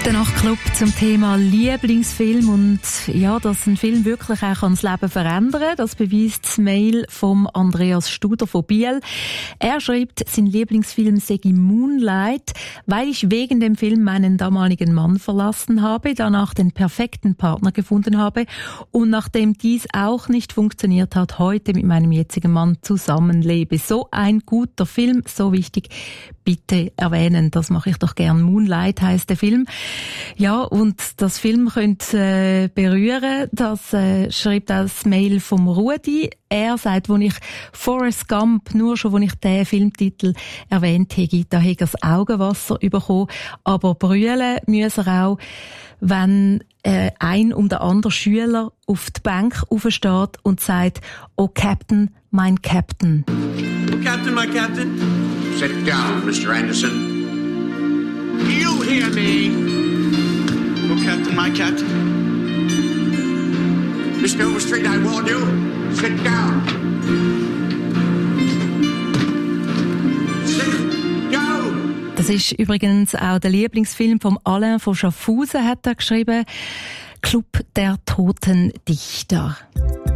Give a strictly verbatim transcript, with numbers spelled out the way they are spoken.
Der Nachtclub zum Thema Lieblingsfilm und ja, dass ein Film wirklich auch das Leben verändern kann, das beweist das Mail von Andreas Studer von Biel. Er schreibt, sein Lieblingsfilm sei Moonlight, weil ich wegen dem Film meinen damaligen Mann verlassen habe, danach den perfekten Partner gefunden habe und nachdem dies auch nicht funktioniert hat, heute mit meinem jetzigen Mann zusammenlebe. So ein guter Film, so wichtig. Bitte erwähnen, das mache ich doch gern. Moonlight heisst der Film. Ja, und das Film könnte äh, berühren, das äh, schreibt auch das Mail vom Rudi. Er sagt, als ich Forrest Gump, nur schon, als ich den Filmtitel erwähnt habe, da habe ich das Augenwasser bekommen. Aber brüllen muss er auch, wenn äh, ein um den anderen Schüler auf die Bank aufsteht und sagt, oh Captain, mein Captain. Oh Captain, my Captain. Sit down, Mister Anderson. You hear me? Oh, Captain, my Captain. Mister Overstreet, I warn you. Sit down. Sit down. Das ist übrigens auch der Lieblingsfilm von Alain von Schaffhausen, hat er geschrieben. Club der Toten Dichter.